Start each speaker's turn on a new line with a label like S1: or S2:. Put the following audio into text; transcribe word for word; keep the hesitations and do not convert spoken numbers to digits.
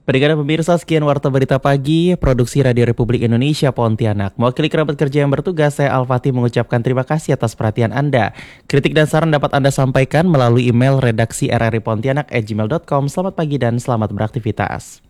S1: Pendengar pemirsa, sekian Warta Berita Pagi, Produksi Radio Republik Indonesia Pontianak. Mewakili kerabat kerja yang bertugas, saya Al-Fatih mengucapkan terima kasih atas perhatian Anda. Kritik dan saran dapat Anda sampaikan melalui email redaksi r r i pontianak at gmail dot com. Selamat pagi dan selamat beraktivitas.